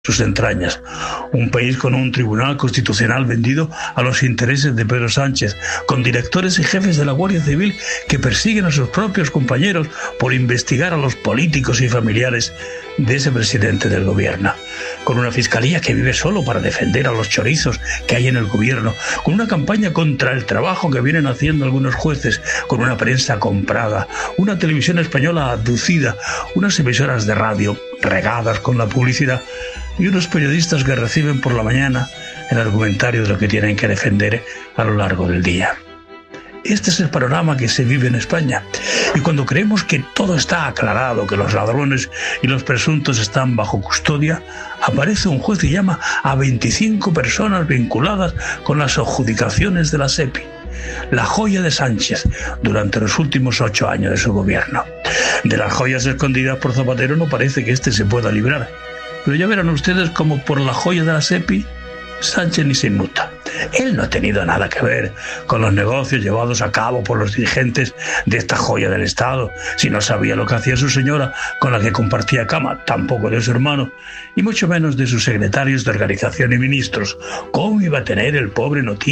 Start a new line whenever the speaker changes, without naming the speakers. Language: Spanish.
sus entrañas. Un país con un tribunal constitucional vendido a los intereses de Pedro Sánchez, con directores y jefes de la Guardia Civil que persiguen a sus propios compañeros por investigar a los políticos y familiares de ese presidente del gobierno, con una fiscalía que vive solo para defender a los chorizos que hay en el gobierno, con una campaña contra el trabajo que vienen haciendo algunos jueces, con una prensa comprada, una televisión española aducida, unas emisoras de radio regadas con la publicidad y unos periodistas que reciben por la mañana el argumentario de lo que tienen que defender a lo largo del día. Este es el panorama que se vive en España. Y cuando creemos que todo está aclarado, que los ladrones y los presuntos están bajo custodia, aparece un juez y llama a 25 personas vinculadas con las adjudicaciones de la SEPI, la joya de Sánchez durante los últimos 8 años de su gobierno. De las joyas escondidas por Zapatero no parece que éste se pueda librar. Pero ya verán ustedes como por la joya de la SEPI, Sánchez ni se inmuta. Él no ha tenido nada que ver con los negocios llevados a cabo por los dirigentes de esta joya del Estado. Si no sabía lo que hacía su señora, con la que compartía cama, tampoco de su hermano, y mucho menos de sus secretarios de organización y ministros. ¿Cómo iba a tener el pobre noticia